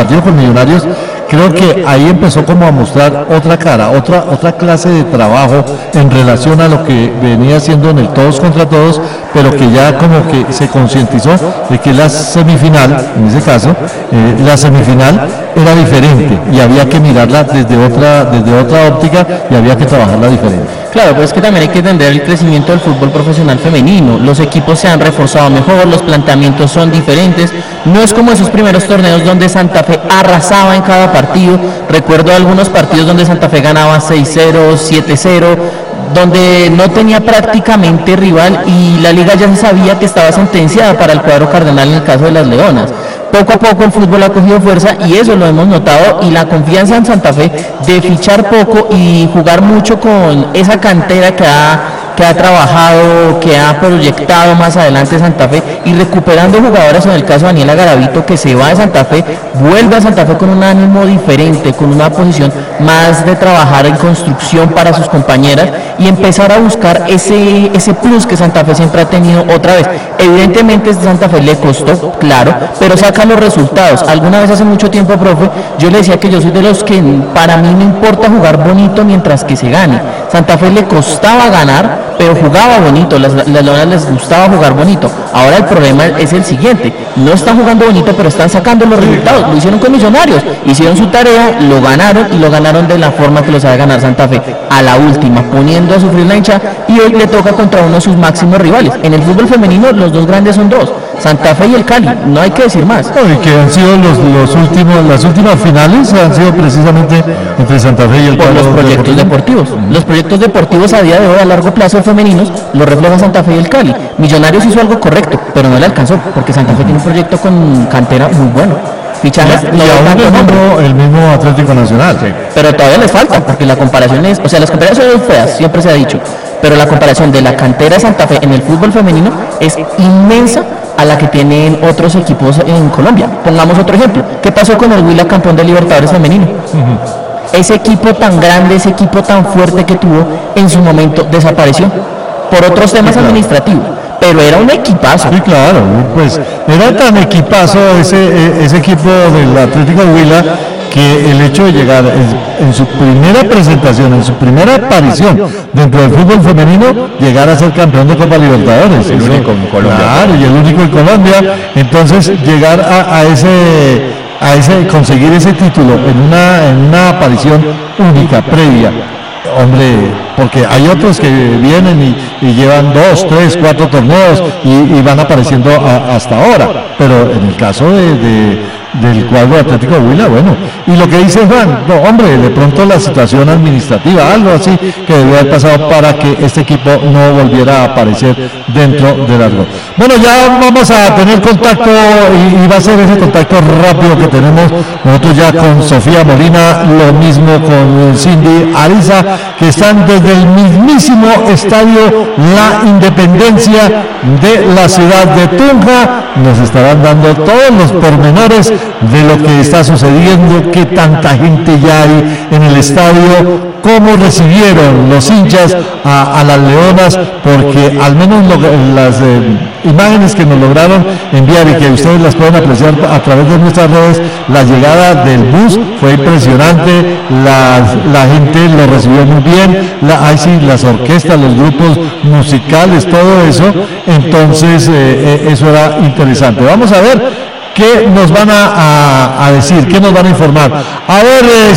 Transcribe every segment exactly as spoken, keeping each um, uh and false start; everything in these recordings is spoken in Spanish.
partido con Millonarios, creo que ahí empezó como a mostrar otra cara, otra, otra clase de trabajo en relación a lo que venía haciendo en el todos contra todos, pero que ya como que se concientizó de que la semifinal, en ese caso, eh, la semifinal era diferente y había que mirarla desde otra, desde otra óptica y había que trabajarla diferente. Claro, pero es que también hay que entender el crecimiento del fútbol profesional femenino. Los equipos se han reforzado mejor, los planteamientos son diferentes. No es como esos primeros torneos donde Santa Fe arrasaba en cada partido. Recuerdo algunos partidos donde Santa Fe ganaba seis cero, siete cero, donde no tenía prácticamente rival y la liga ya se sabía que estaba sentenciada para el cuadro cardenal en el caso de las Leonas. Poco a poco el fútbol ha cogido fuerza y eso lo hemos notado, y la confianza en Santa Fe de fichar poco y jugar mucho con esa cantera que ha, que ha trabajado, que ha proyectado más adelante Santa Fe, y recuperando jugadores, en el caso de Daniela Garavito, que se va de Santa Fe, vuelve a Santa Fe con un ánimo diferente, con una posición más de trabajar en construcción para sus compañeras y empezar a buscar ese, ese plus que Santa Fe siempre ha tenido otra vez. Evidentemente Santa Fe le costó, claro, pero saca los resultados. Alguna vez hace mucho tiempo, profe, yo le decía que yo soy de los que para mí no importa jugar bonito mientras que se gane. Santa Fe le costaba ganar, pero jugaba bonito, las, las Leonas les gustaba jugar bonito. Ahora el problema es el siguiente, no están jugando bonito, pero están sacando los resultados. Lo hicieron con Millonarios, hicieron su tarea, lo ganaron y lo ganaron de la forma que lo sabe ganar Santa Fe, a la última, poniendo a sufrir la hincha, y hoy le toca contra uno de sus máximos rivales. En el fútbol femenino los dos grandes son dos, Santa Fe y el Cali, no hay que decir más. No, y que han sido los, los últimos, las últimas finales han sido precisamente entre Santa Fe y el Cali. Por los proyectos deportivo. deportivos. Los proyectos deportivos a día de hoy a largo plazo femeninos los refleja Santa Fe y el Cali. Millonarios hizo algo correcto, pero no le alcanzó, porque Santa Fe tiene un proyecto con cantera muy bueno. Fichajes, y, no y aún el mismo, el mismo Atlético Nacional. Sí. Pero todavía les falta, porque la comparación es, o sea, las comparaciones son feas, siempre se ha dicho, pero la comparación de la cantera de Santa Fe en el fútbol femenino es inmensa a la que tienen otros equipos en Colombia. Pongamos otro ejemplo, ¿qué pasó con el Huila, campeón de Libertadores femenino? Uh-huh. Ese equipo tan grande, ese equipo tan fuerte que tuvo, en su momento desapareció por otros temas sí, claro. administrativos, pero era un equipazo. Sí, claro, pues era tan equipazo ese, ese equipo del Atlético Huila, que el hecho de llegar en, en su primera presentación, en su primera aparición dentro del fútbol femenino, llegar a ser campeón de Copa Libertadores. El único en Colombia. Claro, y el único en Colombia. Entonces, llegar a, a ese, a ese, conseguir ese título en una, en una aparición única, previa. Hombre, porque hay otros que vienen y, y llevan dos, tres, cuatro torneos y, y van apareciendo a, hasta ahora, pero en el caso de, de, del cuadro Atlético Huila, bueno, y lo que dice Juan, no, hombre, de pronto la situación administrativa, algo así que debió haber pasado para que este equipo no volviera a aparecer dentro del algo. Bueno, ya vamos a tener contacto y, y va a ser ese contacto rápido que tenemos nosotros ya con Sofía Molina, lo mismo con Cindy Ariza, que están desde el mismísimo estadio La Independencia de la ciudad de Tunja. Nos estarán dando todos los pormenores de lo que está sucediendo, qué tanta gente ya hay en el estadio, cómo recibieron los hinchas a, a las Leonas, porque al menos lo, las eh, imágenes que nos lograron enviar y que ustedes las pueden apreciar a través de nuestras redes, la llegada del bus fue impresionante, la, la gente lo recibió muy bien, la, ahí sí, las orquestas, los grupos musicales, todo eso, entonces eh, eh, eso era interesante. Vamos a ver ¿qué nos van a, a, a decir? ¿Qué nos van a informar? A ver, eh,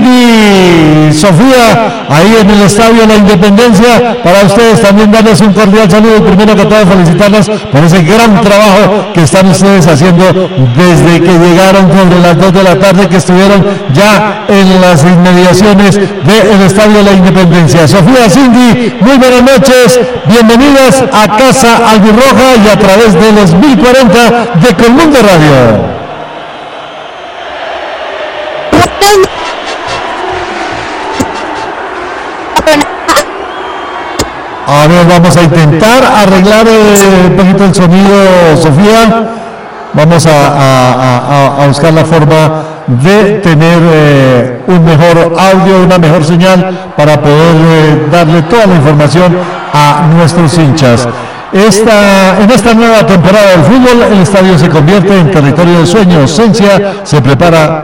Cindy, Sofía, ahí en el Estadio La Independencia, para ustedes también darles un cordial saludo y primero que todo felicitarlas por ese gran trabajo que están ustedes haciendo desde que llegaron sobre las dos de la tarde, que estuvieron ya en las inmediaciones del Estadio La Independencia. Sofía, Cindy, muy buenas noches, bienvenidas a Casa Albirroja y a través de los mil cuarenta de Colmundo Radio. A ver, vamos a intentar arreglar eh, un poquito el sonido, Sofía. Vamos a, a, a, a buscar la forma de tener eh, un mejor audio, una mejor señal para poder eh, darle toda la información a nuestros hinchas. Esta, en esta nueva temporada del fútbol, el estadio se convierte en territorio de sueños. Sensia se prepara